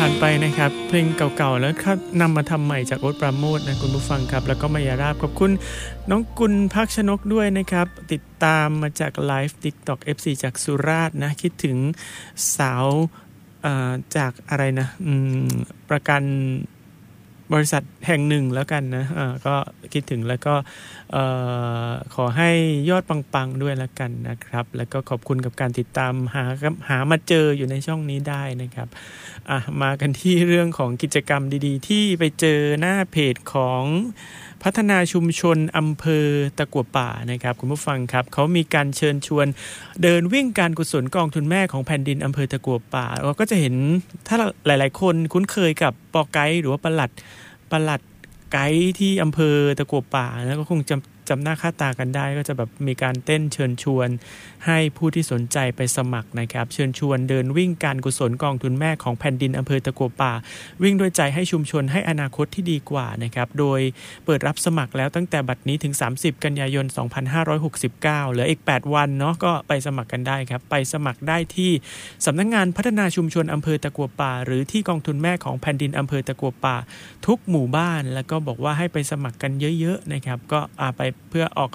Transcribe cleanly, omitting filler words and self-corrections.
านไปนะครับเพลงเก่าๆแล้วก็นำมาทำใหม่จากโอ๊ตปราโมชนะคุณผู้ฟังครับแล้วก็มายาราบขอบคุณน้องกุลภักชนกด้วยนะครับติดตามมาจากไลฟ์ TikTok FC จากสุราษฎร์นะคิดถึงสาวจากอะไรนะประกันบริษัทแห่งหนึ่งแล้วกันนะก็คิดถึงแล้วก็ขอให้ยอดปังๆด้วยแล้วกันนะครับแล้วก็ขอบคุณกับการติดตามหามาเจออยู่ในช่องนี้ได้นะครับมากันที่เรื่องของกิจกรรมดีๆที่ไปเจอหน้าเพจของพัฒนาชุมชนอำเภอตะกั่วป่านะครับคุณผู้ฟังครับเขามีการเชิญชวนเดินวิ่งการกุศลกองทุนแม่ของแผ่นดินอำเภอตะกั่วป่าเราก็จะเห็นถ้าหลายๆคนคุ้นเคยกับปอไกด์หรือว่าปลัดไกด์ที่อำเภอตะกั่วป่าแล้วก็คงจำหน้าค่าตากันได้ก็จะแบบมีการเต้นเชิญชวนให้ผู้ที่สนใจไปสมัครนะครับเชิญชวนเดินวิ่งการกุศลกองทุนแม่ของแผ่นดินอำเภอตะกั่วป่าวิ่งด้วยใจให้ชุมชนให้อนาคตที่ดีกว่านะครับโดยเปิดรับสมัครแล้วตั้งแต่บัดนี้ถึง30กันยายน2569เหลืออีก8วันเนาะก็ไปสมัครกันได้ครับไปสมัครได้ที่สำนักงานพัฒนาชุมชนอำเภอตะกั่วป่าหรือที่กองทุนแม่ของแผ่นดินอำเภอตะกั่วป่าทุกหมู่บ้านแล้วก็บอกว่าให้ไปสมัครกันเยอะๆนะครับก็ไปเพื่อออก